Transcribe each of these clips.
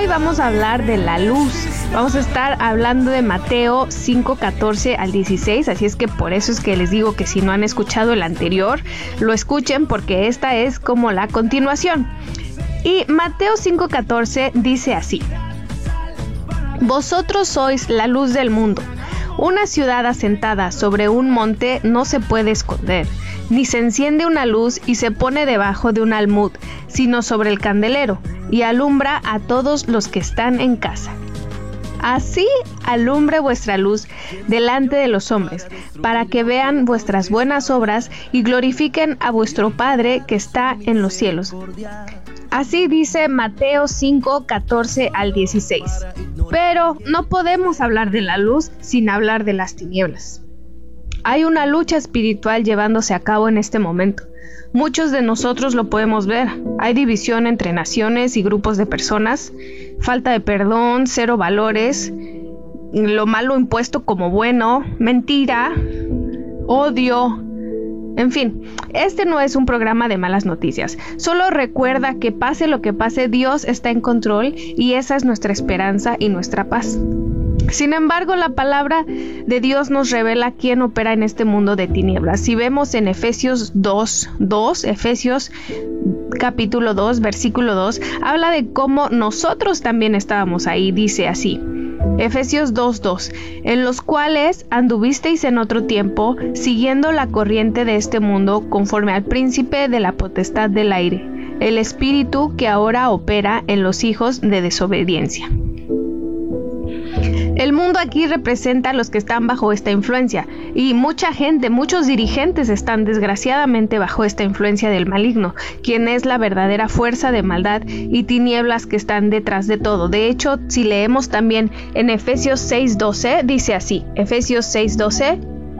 hoy vamos a hablar de la luz. Vamos a estar hablando de Mateo 5:14 al 16, así es que por eso es que les digo que si no han escuchado el anterior, lo escuchen porque esta es como la continuación. Y Mateo 5:14 dice así: Vosotros sois la luz del mundo. Una ciudad asentada sobre un monte no se puede esconder, ni se enciende una luz y se pone debajo de un almud, sino sobre el candelero, y alumbra a todos los que están en casa. Así alumbre vuestra luz delante de los hombres, para que vean vuestras buenas obras y glorifiquen a vuestro Padre que está en los cielos. Así dice Mateo 5:14 al 16. Pero no podemos hablar de la luz sin hablar de las tinieblas. Hay una lucha espiritual llevándose a cabo en este momento. Muchos de nosotros lo podemos ver. Hay división entre naciones y grupos de personas, falta de perdón, cero valores, lo malo impuesto como bueno, mentira, odio. En fin, este no es un programa de malas noticias. Solo recuerda que pase lo que pase, Dios está en control y esa es nuestra esperanza y nuestra paz. Sin embargo, la palabra de Dios nos revela quién opera en este mundo de tinieblas. Si vemos en Efesios 2:2, Efesios capítulo 2, versículo 2, habla de cómo nosotros también estábamos ahí. Dice así, Efesios 2:2, en los cuales anduvisteis en otro tiempo, siguiendo la corriente de este mundo, conforme al príncipe de la potestad del aire, el espíritu que ahora opera en los hijos de desobediencia. El mundo aquí representa a los que están bajo esta influencia, y mucha gente, muchos dirigentes están desgraciadamente bajo esta influencia del maligno, quien es la verdadera fuerza de maldad y tinieblas que están detrás de todo. De hecho, si leemos también en Efesios 6:12, dice así, Efesios 6:12,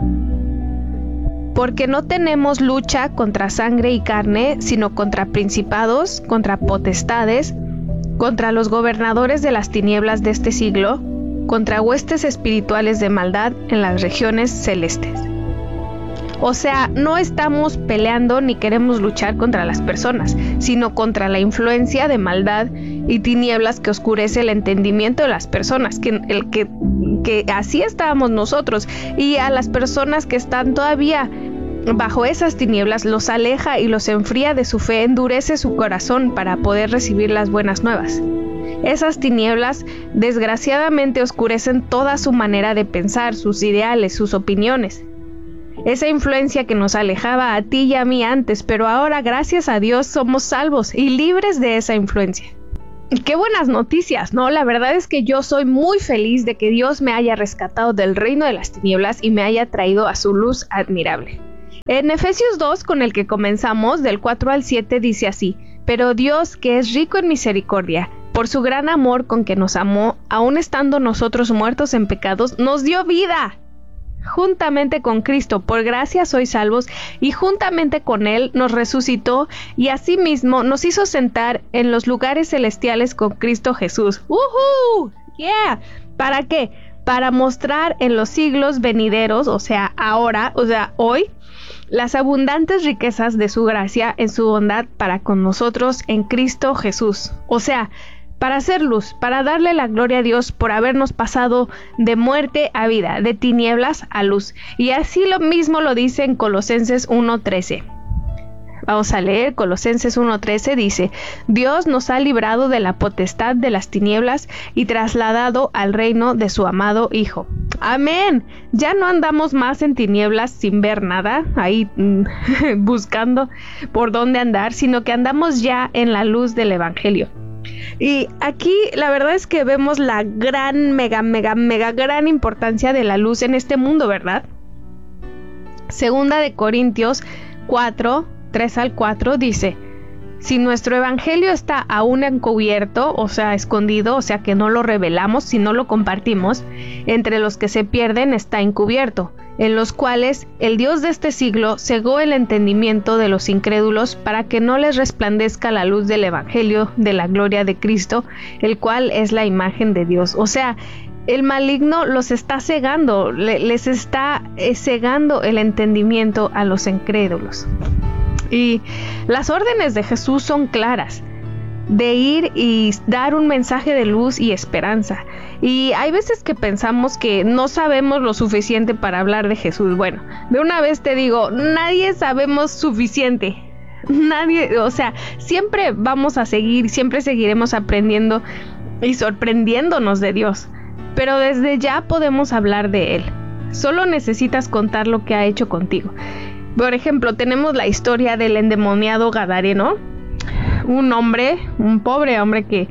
porque no tenemos lucha contra sangre y carne, sino contra principados, contra potestades, contra los gobernadores de las tinieblas de este siglo, contra huestes espirituales de maldad en las regiones celestes. O sea, no estamos peleando ni queremos luchar contra las personas, sino contra la influencia de maldad y tinieblas que oscurece el entendimiento de las personas, que así estábamos nosotros, y a las personas que están todavía bajo esas tinieblas los aleja y los enfría de su fe, endurece su corazón para poder recibir las buenas nuevas. Esas tinieblas desgraciadamente oscurecen toda su manera de pensar, sus ideales, sus opiniones. Esa influencia que nos alejaba a ti y a mí antes, pero ahora gracias a Dios somos salvos y libres de esa influencia. Y qué buenas noticias, ¿no? La verdad es que yo soy muy feliz de que Dios me haya rescatado del reino de las tinieblas y me haya traído a su luz admirable. En Efesios 2, con el que comenzamos, del 4 al 7, dice así: pero Dios, que es rico en misericordia, por su gran amor con que nos amó, aun estando nosotros muertos en pecados, nos dio vida. Juntamente con Cristo, por gracia sois salvos, y juntamente con Él nos resucitó, y asimismo nos hizo sentar en los lugares celestiales con Cristo Jesús. ¡Woohoo! ¡Yeah! ¿Para qué? Para mostrar en los siglos venideros, o sea, ahora, o sea, hoy, las abundantes riquezas de su gracia en su bondad para con nosotros en Cristo Jesús. O sea, para hacer luz, para darle la gloria a Dios por habernos pasado de muerte a vida, de tinieblas a luz. Y así lo mismo lo dice en Colosenses 1:13. Vamos a leer Colosenses 1:13, dice: Dios nos ha librado de la potestad de las tinieblas y trasladado al reino de su amado Hijo. Amén. Ya no andamos más en tinieblas sin ver nada, ahí buscando por dónde andar, sino que andamos ya en la luz del Evangelio. Y aquí la verdad es que vemos la gran, mega gran importancia de la luz en este mundo, ¿verdad? Segunda de Corintios 4, 3 al 4 dice: si nuestro evangelio está aún encubierto, o sea, escondido, o sea que no lo revelamos, si no lo compartimos, entre los que se pierden está encubierto, en los cuales el Dios de este siglo cegó el entendimiento de los incrédulos para que no les resplandezca la luz del evangelio de la gloria de Cristo, el cual es la imagen de Dios. O sea, el maligno los está cegando, les está cegando el entendimiento a los incrédulos. Y las órdenes de Jesús son claras. de ir y dar un mensaje de luz y esperanza. Y hay veces que pensamos que no sabemos lo suficiente para hablar de Jesús. Bueno, de una vez te digo, nadie sabemos suficiente. Nadie, o sea, siempre vamos a seguir, siempre seguiremos aprendiendo y sorprendiéndonos de Dios. Pero desde ya podemos hablar de Él. Solo necesitas contar lo que ha hecho contigo. Por ejemplo, tenemos la historia del endemoniado Gadareno, un pobre hombre que,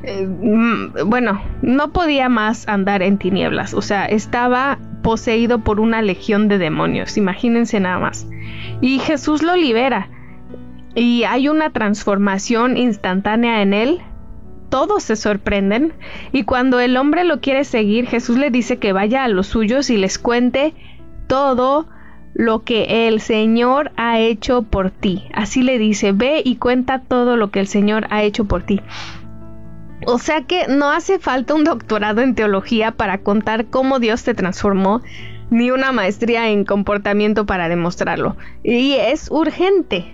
no podía más andar en tinieblas, o sea, estaba poseído por una legión de demonios, imagínense nada más. Y Jesús lo libera, y hay una transformación instantánea en él. Todos se sorprenden, y cuando el hombre lo quiere seguir, Jesús le dice que vaya a los suyos y les cuente todo lo que el Señor ha hecho por ti. Así le dice, ve y cuenta todo lo que el Señor ha hecho por ti. O sea que no hace falta un doctorado en teología para contar cómo Dios te transformó, ni una maestría en comportamiento para demostrarlo. Y es urgente.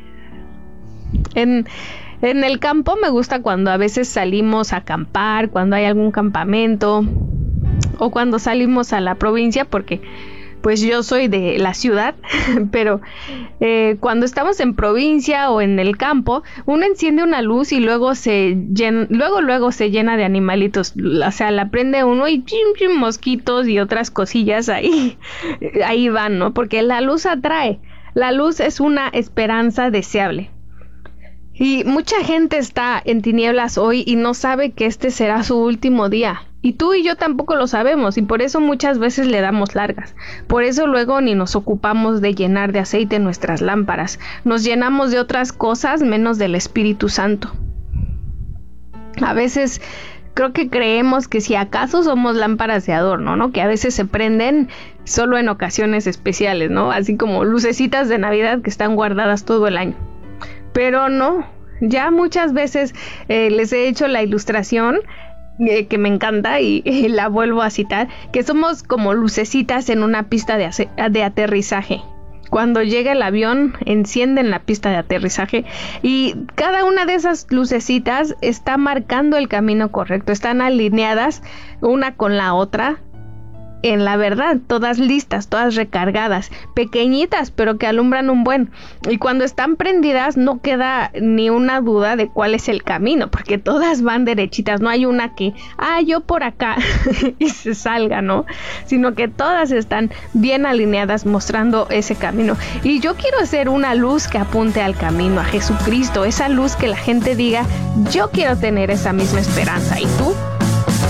En el campo me gusta cuando a veces salimos a acampar, cuando hay algún campamento, o cuando salimos a la provincia, porque pues yo soy de la ciudad, pero cuando estamos en provincia o en el campo, uno enciende una luz y luego se llena de animalitos, o sea, la prende uno y mosquitos y otras cosillas ahí van, ¿no? Porque la luz atrae, la luz es una esperanza deseable. Y mucha gente está en tinieblas hoy y no sabe que este será su último día. Y tú y yo tampoco lo sabemos, y por eso muchas veces le damos largas. Por eso luego ni nos ocupamos de llenar de aceite nuestras lámparas. Nos llenamos de otras cosas menos del Espíritu Santo. A veces creo que creemos que si acaso somos lámparas de adorno, ¿no? Que a veces se prenden solo en ocasiones especiales, ¿no? Así como lucecitas de Navidad que están guardadas todo el año. Pero no, ya muchas veces les he hecho la ilustración que me encanta y la vuelvo a citar, que somos como lucecitas en una pista de aterrizaje. Cuando llega el avión, encienden la pista de aterrizaje y cada una de esas lucecitas está marcando el camino correcto, están alineadas una con la otra. En la verdad, todas listas, todas recargadas, pequeñitas, pero que alumbran un buen. Y cuando están prendidas no queda ni una duda de cuál es el camino, porque todas van derechitas, no hay una que, yo por acá y se salga, ¿no? Sino que todas están bien alineadas mostrando ese camino. Y yo quiero ser una luz que apunte al camino, a Jesucristo, esa luz que la gente diga, yo quiero tener esa misma esperanza. ¿Y tú?